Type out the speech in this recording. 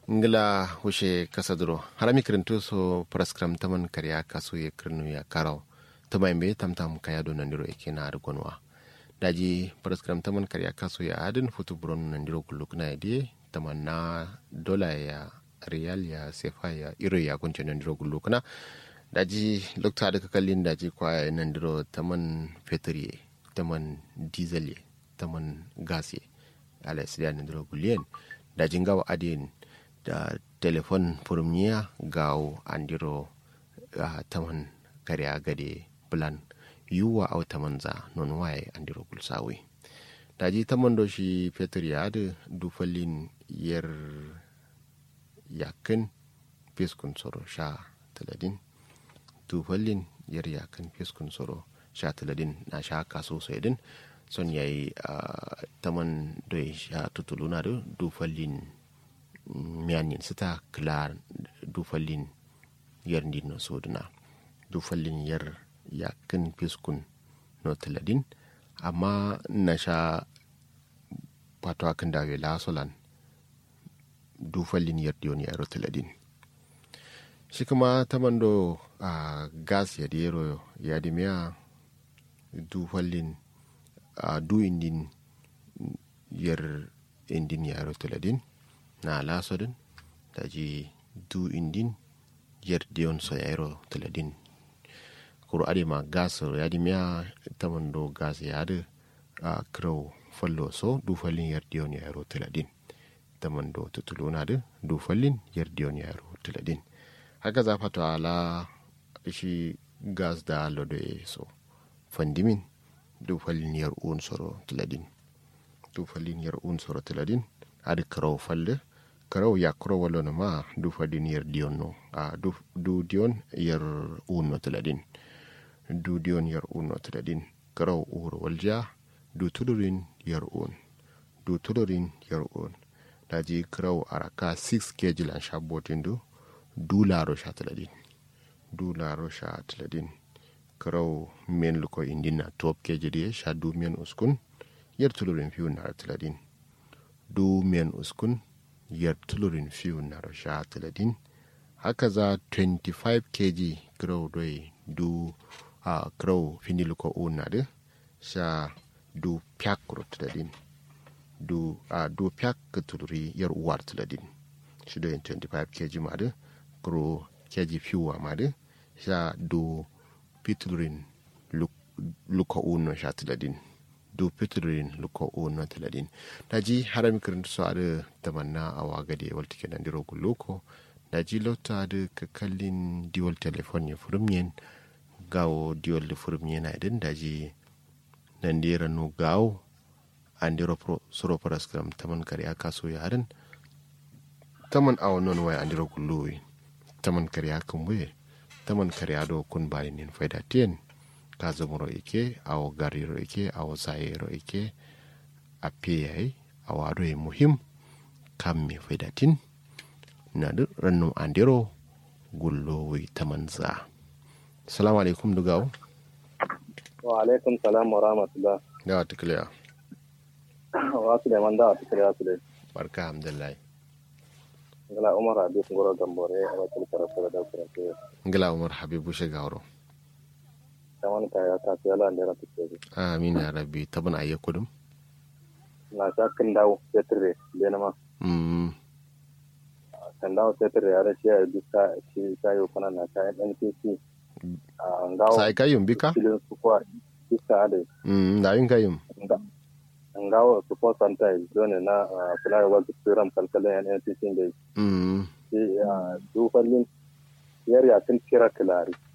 ngila hushe kasadro harami kirinto so praskram taman karya kaso ye kirnu ya karaw tamay me tamtam kaya do nandiro ekena argonwa daji praskram taman karya kaso ya adin futu buron nandiro kulukna ide tamanna dola ya riyal ya sefa ya iro ya kunce nandiro kulukna daji lokta da kakallin daji kwaya nandiro taman fetri taman diesel taman gas ala sidia nandiro kulien daji ngawa adin da telefon furmiya gawo andiro taman karya gade plan yuwa au taman za non waye andiro kulsawi daji taman do shi peter ya da dufalin yer yakin fiskun soro sha taladin dufalin yer yakin fiskun soro sha taladin na sha kaso sayidin son yayi taman do sha tutuluna do dufalin miyanin sita klar dufalin yar no soduna dufalin yar yakin fiskun no taladin amma na sha pato akan dawe la solan dufalin yar diyon yaro taladin shi kuma tamando gas ya dero ya dimiya dufalin du indin yar indin yaro taladin na lasodin daji du indin yer dion so yairo teladin kuro ade ma gas ya dimya tamando gas ya de crow follo so du fallin yer dion yairo teladin tamando tutuluna de du fallin yer dion yairo teladin haka za fato ala shi gas da lode so fandimin du fallin yer un soro teladin du fallin yer un soro teladin ade crow falle karaw ya kuro walo na ma du fadin yer dion no du dion yer uno teladin du dion yer uno teladin karaw uro walja du tulurin yer un du tulurin yer un daji karaw araka 6 kg lan shabotin du laro sha teladin du laro sha teladin karaw men luko indina top kg de sha du men uskun yer tulurin fiu na teladin du men uskun yar tulurin fiyo na rasha taladin haka za 25 kg grow doi du grow finiluko una de sha du pyak kuro taladin du pyak tuluri yar uwar taladin shi doyin 25 kg ma de grow kg fiyo ma de sha du pitulurin luko una sha taladin do petrin luko ona taladin daji harami kirin so ada tamanna awa gade walti kenan diro loko daji lota da kakallin diwal telefon ya furumyen gawo diwal da furumyen na idan daji nan dira no gawo an diro suro paraskram taman kariya kaso ya harin taman awa non waya an diro kulluwi taman kariya kumwe taman kariya do kun bayin nin faida tien kazumuro ike awo gariro ike awo sayero ike apiyai awo ado e muhim kammi faidatin nadu rannu andiro gullo wi tamanza. Assalamu alaikum dugaw. Wa alaikum salam wa rahmatullah. Da tikliya. Wa Suleiman da tikliya Sule. Barka alhamdulillah. Ngala Umar Habib ngoro gambore awatul karafara da kurate. Ngala Umar Habibu shegawro. Taman kaya ta yala ndera tikeli. Amin ya rabbi taban ayya kudum. Na shakin dawo setre denama. Kan dawo setre ya rashi ya duka shi kayo kana na ta NPC. Ngawo sai kayum bika? Filin su kwa duka ade. Da yin kayum. Ngawo su kwa santa zone na fulai wa tsiram kalkalen NPC ndai. Du fallin yar ya kin kira kilari.